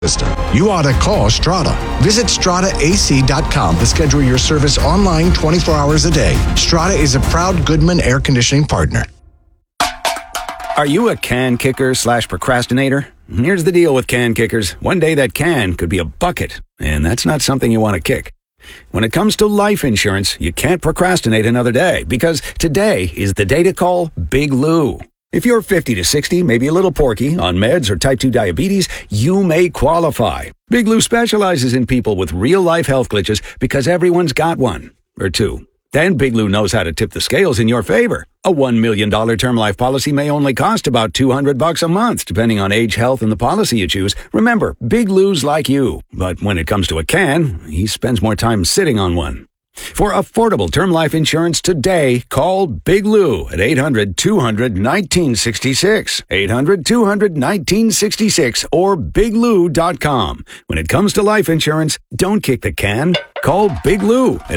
system. You ought to call Strata. Visit StrataAC.com to schedule your service online 24 hours a day. Strata is a proud Goodman air conditioning partner. Are you a can kicker / procrastinator? Here's the deal with can kickers. One day that can could be a bucket, and that's not something you want to kick. When it comes to life insurance, you can't procrastinate another day, because today is the day to call Big Lou. If you're 50 to 60, maybe a little porky, on meds or type 2 diabetes, you may qualify. Big Lou specializes in people with real-life health glitches because everyone's got one or two. Then Big Lou knows how to tip the scales in your favor. A $1 million term life policy may only cost about $200 a month, depending on age, health, and the policy you choose. Remember, Big Lou's like you. But when it comes to a can, he spends more time sitting on one. For affordable term life insurance today, call Big Lou at 800-200-1966, 800-200-1966, or biglou.com. When it comes to life insurance, don't kick the can. Call Big Lou at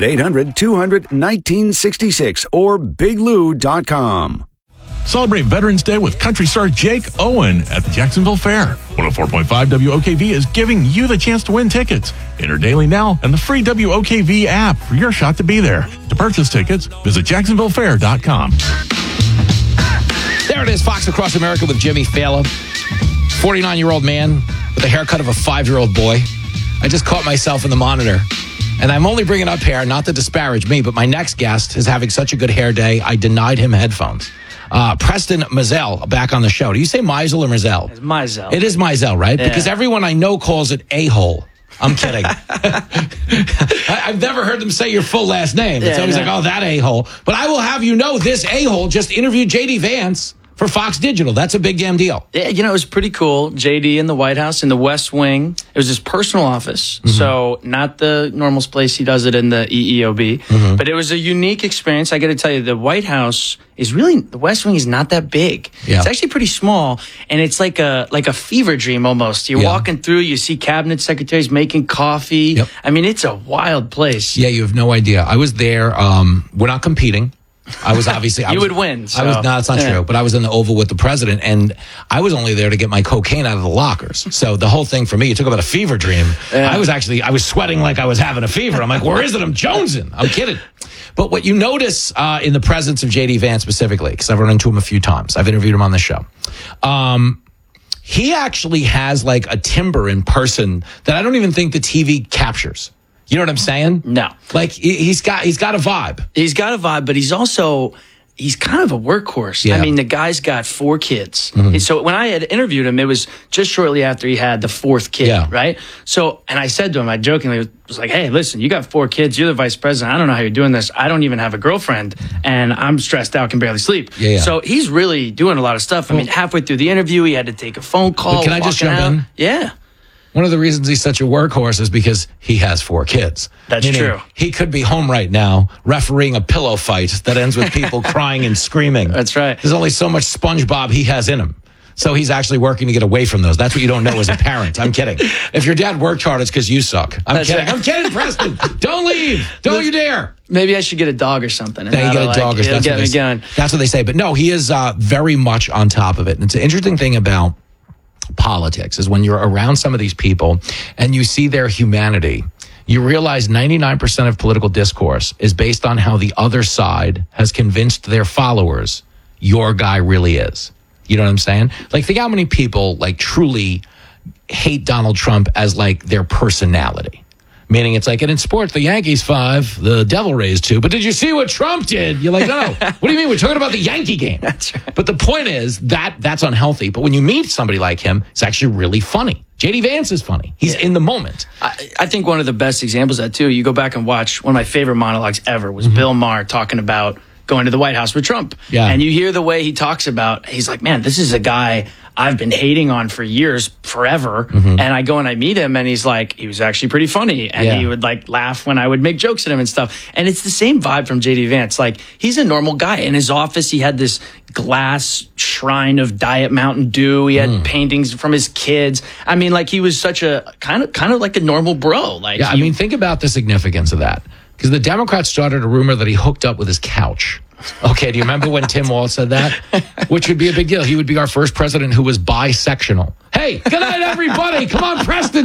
800-200-1966 or biglou.com. Celebrate Veterans Day with country star Jake Owen at the Jacksonville Fair. 104.5 WOKV is giving you the chance to win tickets. Enter daily now and the free WOKV app for your shot to be there. To purchase tickets, visit jacksonvillefair.com. There it is, Fox Across America with Jimmy Fallon. 49-year-old man with a haircut of a 5-year-old boy. I just caught myself in the monitor. And I'm only bringing up hair, not to disparage me, but my next guest is having such a good hair day, I denied him headphones. Preston Mizell back on the show. Do you say Mizell or Mizell? It's Mizell. It is Mizell, right? Yeah. Because everyone I know calls it a-hole. I'm kidding. I've never heard them say your full last name. It's always like, oh, that a-hole. But I will have you know, this a-hole just interviewed J.D. Vance for Fox Digital. That's a big damn deal. Yeah, it was pretty cool. JD in the White House, in the West Wing. It was his personal office. Mm-hmm. So not the normal place he does it in the EEOB. Mm-hmm. But it was a unique experience. I got to tell you, the White House is really, the West Wing is not that big. Yeah. It's actually pretty small. And it's like a fever dream almost. You're walking through, you see cabinet secretaries making coffee. Yep. I mean, it's a wild place. Yeah, you have no idea. I was there. We're not competing. I was obviously... you would win. So. No, it's not true. But I was in the Oval with the president, and I was only there to get my cocaine out of the lockers. So the whole thing for me, you talk about a fever dream. Yeah. I was sweating like I was having a fever. I'm like, where is it? I'm jonesing. I'm kidding. But what you notice in the presence of J.D. Vance specifically, because I've run into him a few times. I've interviewed him on the show. He actually has like a timbre in person that I don't even think the TV captures. You know what I'm saying? No. Like, he's got a vibe. He's got a vibe, but he's kind of a workhorse. Yeah. I mean, the guy's got 4 kids. Mm-hmm. So when I had interviewed him, it was just shortly after he had the 4th kid, right? So, and I said to him, I jokingly was like, hey, listen, you got 4 kids. You're the vice president. I don't know how you're doing this. I don't even have a girlfriend, and I'm stressed out, can barely sleep. Yeah. So he's really doing a lot of stuff. I mean, halfway through the interview, he had to take a phone call. But can I just jump in? Yeah. One of the reasons he's such a workhorse is because he has 4 kids. That's true. He could be home right now refereeing a pillow fight that ends with people crying and screaming. That's right. There's only so much SpongeBob he has in him. So he's actually working to get away from those. That's what you don't know as a parent. I'm kidding. If your dad worked hard, it's because you suck. I'm kidding. I'm kidding, Preston. Don't leave. Don't you dare. Maybe I should get a dog or something. Yeah, you get a dog or something. That's what they say. But no, he is very much on top of it. And it's an interesting thing about politics is when you're around some of these people and you see their humanity, you realize 99% of political discourse is based on how the other side has convinced their followers your guy really is. You know what I'm saying? Like, think how many people like truly hate Donald Trump as like their personality. Meaning it's like, and in sports, the Yankees 5, the Devil Rays 2. But did you see what Trump did? You're like, no. What do you mean? We're talking about the Yankee game. That's right. But the point is that's unhealthy. But when you meet somebody like him, it's actually really funny. J.D. Vance is funny. He's in the moment. I think one of the best examples of that, too, you go back and watch, one of my favorite monologues ever was Bill Maher talking about going to the White House with Trump. Yeah. And you hear the way he talks about, he's like, man, this is a guy I've been hating on for years, forever. Mm-hmm. And I go and I meet him and he's like, he was actually pretty funny. And he would like laugh when I would make jokes at him and stuff. And it's the same vibe from J.D. Vance. Like, he's a normal guy. In his office, he had this glass shrine of Diet Mountain Dew. He had paintings from his kids. I mean, like, he was such a kind of like a normal bro. Like, I mean, think about the significance of that. Because the Democrats started a rumor that he hooked up with his couch. Okay, do you remember when Tim Walz said that? Which would be a big deal. He would be our first president who was bisectional. Hey, good night, everybody. Come on, Preston.